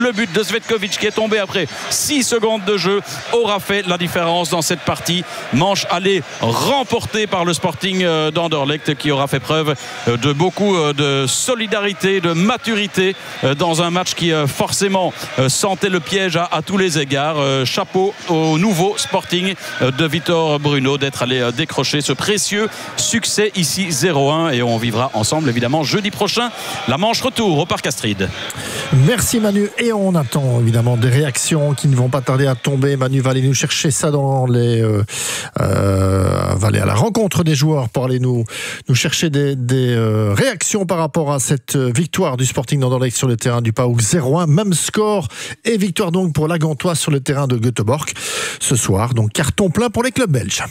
Le but de Cvetkovic qui est tombé après 6 secondes de jeu aura fait la différence dans cette partie. Manche allée remportée par le Sporting d'Anderlecht qui aura fait preuve de beaucoup de solidarité, de maturité dans un match qui forcément sentait le piège à tous les égards. Chapeau au nouveau Sporting de Victor Bruno d'être allé décrocher ce précieux succès ici 0-1 et on vivra ensemble évidemment jeudi prochain la manche retour au Parc Astrid. Merci Manu et on attend évidemment des réactions qui ne vont pas tarder à tomber. Manu va aller nous chercher ça dans les va aller à la rencontre des joueurs pour aller nous chercher des réactions par rapport à cette victoire du Sporting d'Anderlecht sur le terrain du PAOK 0-1, même score et victoire donc pour la Gantoise sur le terrain de Göteborg ce soir, donc carton plein pour les clubs belges.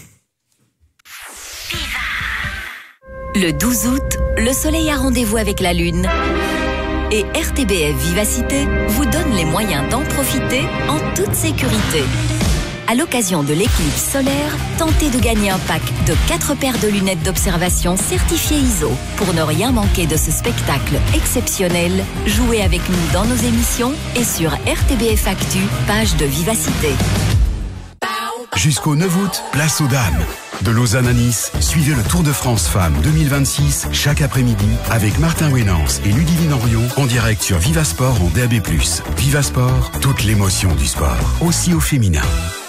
Le 12 août, le soleil a rendez-vous avec la lune. Et RTBF Vivacité vous donne les moyens d'en profiter en toute sécurité. À l'occasion de l'éclipse solaire, tentez de gagner un pack de 4 paires de lunettes d'observation certifiées ISO. Pour ne rien manquer de ce spectacle exceptionnel, jouez avec nous dans nos émissions et sur RTBF Actu, page de Vivacité. Jusqu'au 9 août, place aux dames. De Lausanne à Nice, suivez le Tour de France Femmes 2026 chaque après-midi avec Martin Wénance et Ludivine Henriot en direct sur Vivasport en DAB+. Vivasport, toute l'émotion du sport, aussi au féminin.